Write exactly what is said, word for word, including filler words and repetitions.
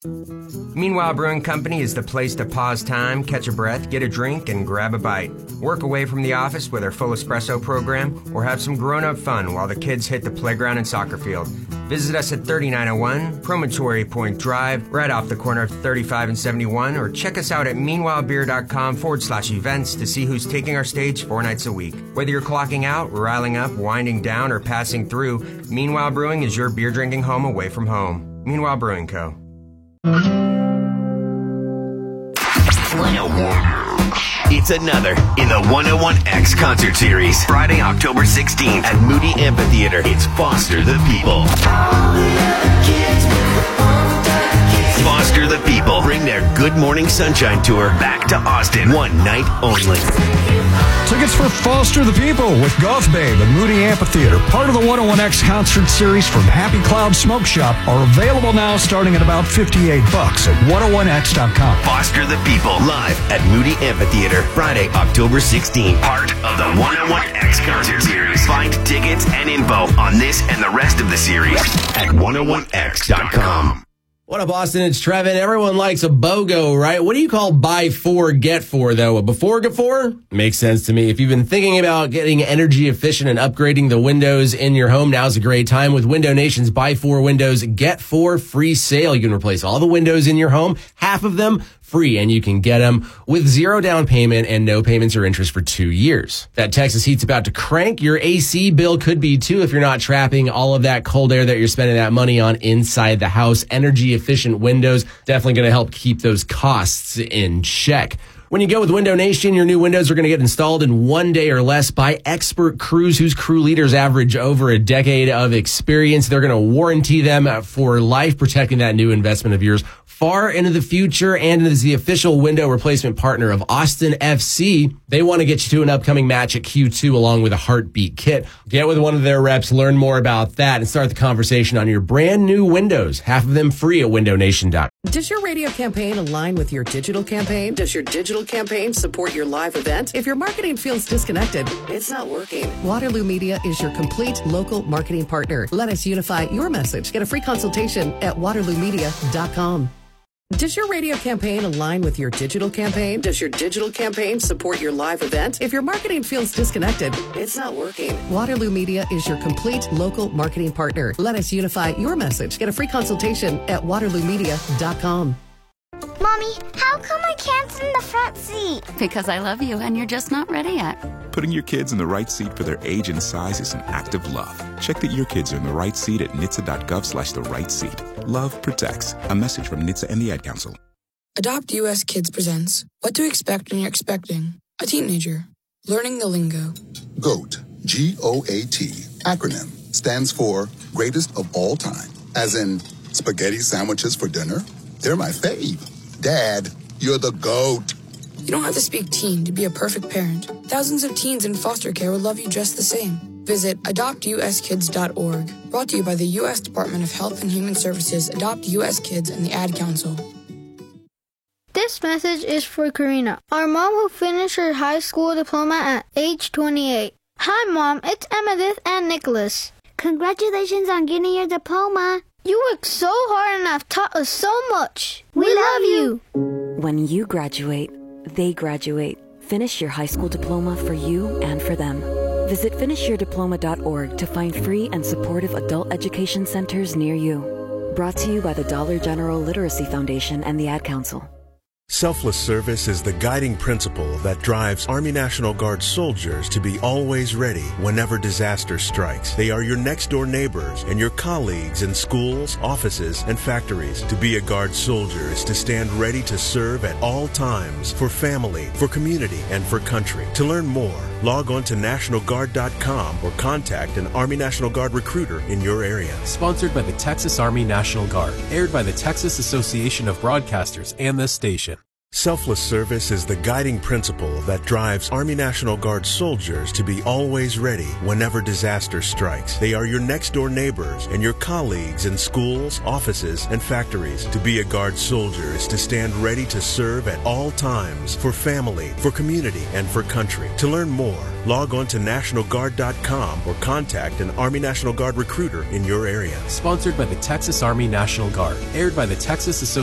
Meanwhile Brewing Company is the place to pause time, catch a breath, get a drink, and grab a bite. Work away from the office with our full espresso program, or have some grown-up fun while the kids hit the playground and soccer field. Visit us at thirty-nine oh one Promontory Point Drive, right off the corner of thirty-five and seventy-one, or check us out at meanwhilebeer.com forward slash events to see who's taking our stage four nights a week. Whether you're clocking out, riling up, winding down, or passing through, Meanwhile Brewing is your beer drinking home away from home. Meanwhile Brewing Co. It's another in the one oh one X concert series. Friday, October sixteenth at Moody Amphitheater. It's Foster the People. Foster the People bring their Good Morning Sunshine tour back to Austin. One night only. Tickets for Foster the People with Goth Babe and Moody Amphitheater, part of the one oh one X concert series from Happy Cloud Smoke Shop, are available now starting at about fifty-eight bucks at one oh one x dot com. Foster the People live at Moody Amphitheater, Friday, October sixteenth, part of the one oh one X concert series. Find tickets and info on this and the rest of the series at one oh one x dot com. What up, Austin? It's Trevin. Everyone likes a BOGO, right? What do you call buy four, get four, though? A before get four? Makes sense to me. If you've been thinking about getting energy efficient and upgrading the windows in your home, now's a great time with Window Nation's buy four windows, get four free sale. You can replace all the windows in your home, half of them free, and you can get them with zero down payment and no payments or interest for two years. That Texas heat's about to crank. Your A C bill could be too if you're not trapping all of that cold air that you're spending that money on inside the house. Energy efficient windows definitely going to help keep those costs in check. When you go with Window Nation, your new windows are going to get installed in one day or less by expert crews whose crew leaders average over a decade of experience. They're going to warranty them for life, protecting that new investment of yours far into the future. And as the official window replacement partner of Austin F C, they want to get you to an upcoming match at Q two along with a heartbeat kit. Get with one of their reps, learn more about that, and start the conversation on your brand new windows. Half of them free at window nation dot com. Does your radio campaign align with your digital campaign? Does your digital campaign support your live event? If your marketing feels disconnected, it's not working. Waterloo Media is your complete local marketing partner. Let us unify your message. Get a free consultation at waterloo media dot com. Does your radio campaign align with your digital campaign? Does your digital campaign support your live event? If your marketing feels disconnected, it's not working. Waterloo Media is your complete local marketing partner. Let us unify your message. Get a free consultation at waterloo media dot com. Mommy, how come I can't sit in the front seat? Because I love you and you're just not ready yet. Putting your kids in the right seat for their age and size is an act of love. Check that your kids are in the right seat at N H T S A dot gov slash the right seat. Love protects. A message from N H T S A and the Ad Council. Adopt U S Kids presents What to Expect When You're Expecting a Teenager. Learning the Lingo. GOAT, G O A T, acronym, stands for Greatest of All Time. As in, spaghetti sandwiches for dinner? They're my fave. Dad, you're the GOAT. You don't have to speak teen to be a perfect parent. Thousands of teens in foster care will love you just the same. Visit adopt u s kids dot org. Brought to you by the U S Department of Health and Human Services, Adopt U S Kids, and the Ad Council. This message is for Karina, our mom who finished her high school diploma at age twenty-eight. Hi, Mom. It's Emmettith and Nicholas. Congratulations on getting your diploma. You worked so hard and have taught us so much. We, we love you. When you graduate, they graduate. Finish your high school diploma for you and for them. Visit finish your diploma dot org to find free and supportive adult education centers near you. Brought to you by the Dollar General Literacy Foundation and the Ad Council. Selfless service is the guiding principle that drives Army National Guard soldiers to be always ready whenever disaster strikes. They are your next-door neighbors and your colleagues in schools, offices, and factories. To be a Guard soldier is to stand ready to serve at all times for family, for community, and for country. To learn more, log on to national guard dot com or contact an Army National Guard recruiter in your area. Sponsored by the Texas Army National Guard. Aired by the Texas Association of Broadcasters and this station. Selfless service is the guiding principle that drives Army National Guard soldiers to be always ready whenever disaster strikes. They are your next-door neighbors and your colleagues in schools, offices, and factories. To be a Guard soldier is to stand ready to serve at all times for family, for community, and for country. To learn more, log on to national guard dot com or contact an Army National Guard recruiter in your area. Sponsored by the Texas Army National Guard. Aired by the Texas Association